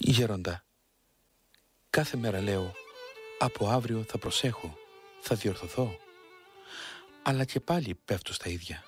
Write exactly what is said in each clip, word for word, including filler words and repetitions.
Γέροντα, κάθε μέρα λέω, από αύριο θα προσέχω, θα διορθωθώ, αλλά και πάλι πέφτω στα ίδια.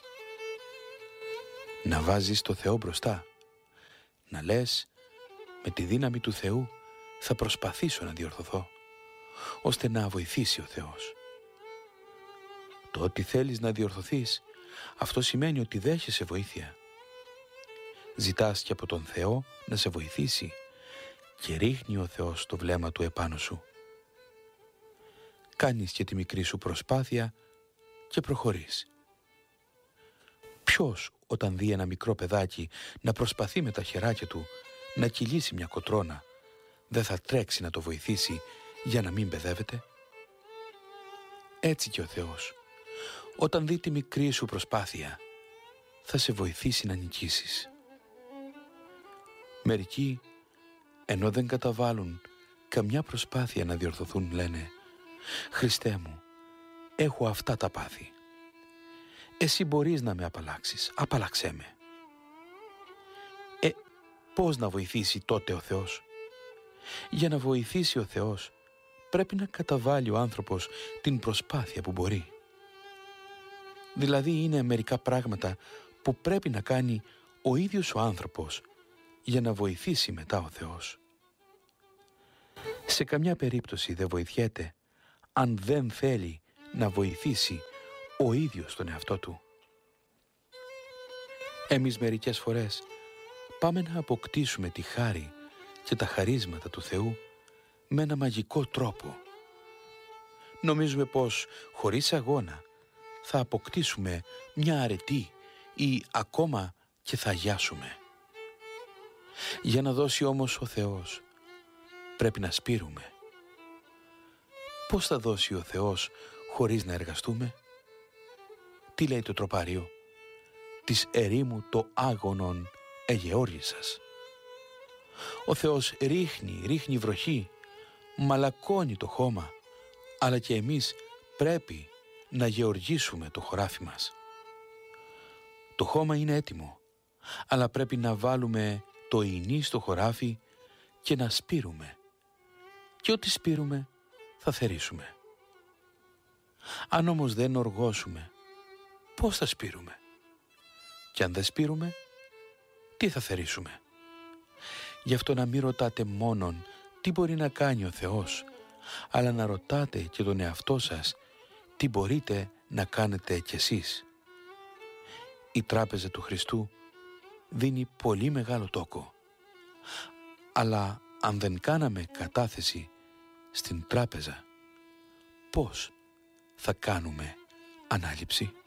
Να βάζεις το Θεό μπροστά, να λες, με τη δύναμη του Θεού θα προσπαθήσω να διορθωθώ, ώστε να βοηθήσει ο Θεός. Το ότι θέλεις να διορθωθείς, αυτό σημαίνει ότι δέχεσαι βοήθεια. Ζητάς και από τον Θεό να σε βοηθήσει και ρίχνει ο Θεός το βλέμμα του επάνω σου. Κάνεις και τη μικρή σου προσπάθεια και προχωρείς. Ποιος όταν δει ένα μικρό παιδάκι να προσπαθεί με τα χεράκια του να κυλήσει μια κοτρώνα, δεν θα τρέξει να το βοηθήσει για να μην παιδεύεται? Έτσι και ο Θεός, όταν δει τη μικρή σου προσπάθεια, θα σε βοηθήσει να νικήσεις. Μερικοί, ενώ δεν καταβάλουν καμιά προσπάθεια να διορθωθούν, λένε, «Χριστέ μου, έχω αυτά τα πάθη. Εσύ μπορείς να με απαλλάξεις, απαλλάξέ με». Ε, πώς να βοηθήσει τότε ο Θεός? Για να βοηθήσει ο Θεός, πρέπει να καταβάλει ο άνθρωπος την προσπάθεια που μπορεί. Δηλαδή είναι μερικά πράγματα που πρέπει να κάνει ο ίδιος ο άνθρωπος για να βοηθήσει μετά ο Θεός. Σε καμιά περίπτωση δεν βοηθιέται αν δεν θέλει να βοηθήσει ο ίδιος τον εαυτό του. Εμείς μερικές φορές πάμε να αποκτήσουμε τη χάρη και τα χαρίσματα του Θεού με ένα μαγικό τρόπο. Νομίζουμε πως χωρίς αγώνα θα αποκτήσουμε μια αρετή ή ακόμα και θα αγιάσουμε. Για να δώσει όμως ο Θεός πρέπει να σπείρουμε. Πώς θα δώσει ο Θεός χωρίς να εργαστούμε? Τι λέει το τροπάριο? «Της ερήμου το άγωνον εγεώργησας». Ο Θεός ρίχνει, ρίχνει βροχή, μαλακώνει το χώμα, αλλά και εμείς πρέπει να γεωργήσουμε το χωράφι μας. Το χώμα είναι έτοιμο, αλλά πρέπει να βάλουμε το ινί στο χωράφι και να σπείρουμε. Και ό,τι σπείρουμε θα θερήσουμε. Αν όμως δεν οργώσουμε, πώς θα σπείρουμε? Και αν δεν σπείρουμε, τι θα θερήσουμε? Γι' αυτό να μην ρωτάτε μόνον τι μπορεί να κάνει ο Θεός, αλλά να ρωτάτε και τον εαυτό σας τι μπορείτε να κάνετε κι εσείς. Η τράπεζα του Χριστού δίνει πολύ μεγάλο τόκο, αλλά αν δεν κάναμε κατάθεση στην τράπεζα, πώς θα κάνουμε ανάληψη?